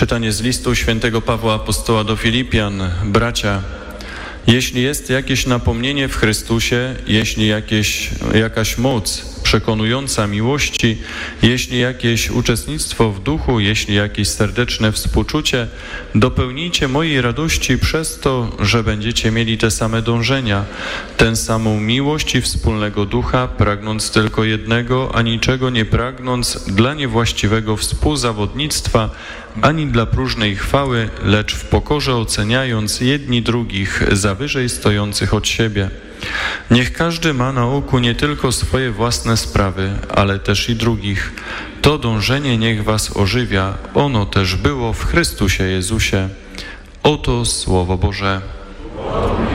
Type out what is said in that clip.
Czytanie z listu świętego Pawła Apostoła do Filipian. Bracia, jeśli jest jakieś napomnienie w Chrystusie, jeśli jakaś moc przekonująca miłości, jeśli jakieś uczestnictwo w duchu, jeśli jakieś serdeczne współczucie, dopełnijcie mojej radości przez to, że będziecie mieli te same dążenia, tę samą miłość i wspólnego ducha, pragnąc tylko jednego, a niczego nie pragnąc dla niewłaściwego współzawodnictwa, ani dla próżnej chwały, lecz w pokorze oceniając jedni drugich za wyżej stojących od siebie. Niech każdy ma na oku nie tylko swoje własne sprawy, ale też i drugich. To dążenie niech was ożywia, ono też było w Chrystusie Jezusie. Oto Słowo Boże.